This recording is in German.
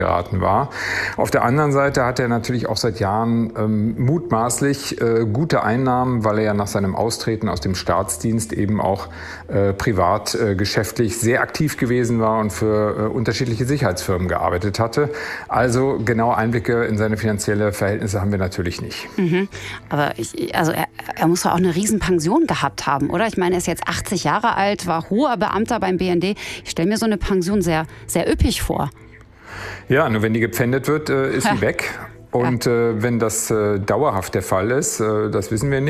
geraten war. Auf der anderen Seite hat er natürlich auch seit Jahren mutmaßlich gute Einnahmen, weil er ja nach seinem Austreten aus dem Staatsdienst eben auch privat geschäftlich sehr aktiv gewesen war und für unterschiedliche Sicherheitsfirmen gearbeitet hatte. Also genaue Einblicke in seine finanziellen Verhältnisse haben wir natürlich nicht. Aber er muss doch auch eine Riesenpension gehabt haben, oder? Ich meine, er ist jetzt 80 Jahre alt, war hoher Beamter beim BND. Ich stelle mir so eine Pension sehr, sehr üppig vor. Ja, nur wenn die gepfändet wird, ist sie weg. Und wenn das dauerhaft der Fall ist, das wissen wir nicht.